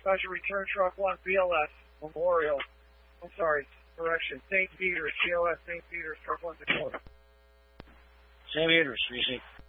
Special Return Truck 1, BLS, Memorial. I'm sorry, correction, St. Peter's, BLS, St. Peter's, Truck 1 Dakota. St. Peter's, 3-6.